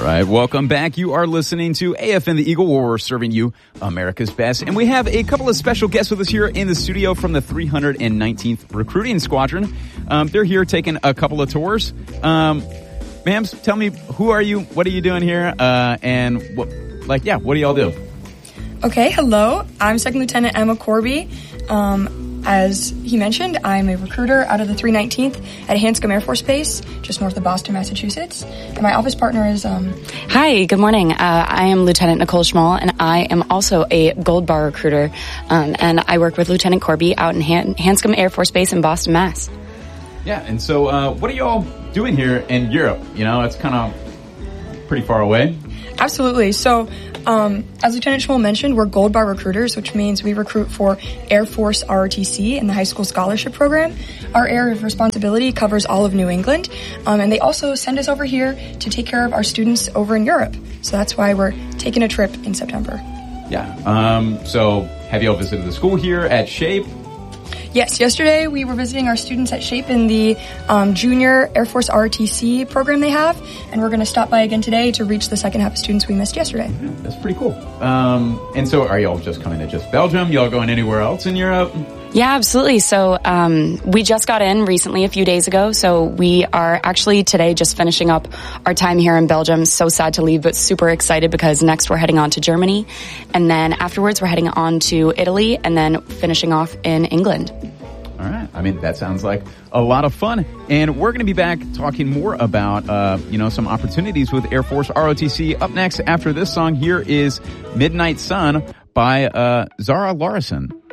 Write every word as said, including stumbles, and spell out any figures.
right, welcome back. You are listening to A F N The Eagle, where we're serving you America's best. And we have a couple of special guests with us here in the studio from the three hundred nineteenth Recruiting Squadron. Um, they're here taking a couple of tours. Um, ma'ams, tell me, who are you? What are you doing here? Uh, and what, like, yeah, what do y'all do? Okay, hello. I'm Second Lieutenant Emma Corby. Um, as he mentioned, I'm a recruiter out of the three nineteenth at Hanscom Air Force Base, just north of Boston, Massachusetts. And my office partner is... Um, Hi, good morning. Uh, I am Lieutenant Nicole Schmall, and I am also a Gold Bar recruiter. Um, and I work with Lieutenant Corby out in Han- Hanscom Air Force Base in Boston, Mass. Yeah, and so uh, what are y'all doing here in Europe? You know, it's kind of pretty far away. Absolutely. So, um, as Lieutenant Schmoll mentioned, we're Gold Bar recruiters, which means we recruit for Air Force R O T C and the High School Scholarship Program. Our area of responsibility covers all of New England, um, and they also send us over here to take care of our students over in Europe. So that's why we're taking a trip in September. Yeah. Um, so have you all visited the school here at SHAPE? Yes, yesterday we were visiting our students at SHAPE in the um, Junior Air Force R O T C program they have, and we're going to stop by again today to reach the second half of students we missed yesterday. Yeah, that's pretty cool. Um, and so are y'all just coming to just Belgium? Y'all going anywhere else in Europe? Yeah, absolutely. So um, we just got in recently, a few days ago. So we are actually today just finishing up our time here in Belgium. So sad to leave, but super excited because next we're heading on to Germany. And then afterwards we're heading on to Italy and then finishing off in England. All right. I mean, that sounds like a lot of fun. And we're going to be back talking more about, uh, you know, some opportunities with Air Force R O T C. Up next after this song, here is Midnight Sun by uh, Zara Larsson.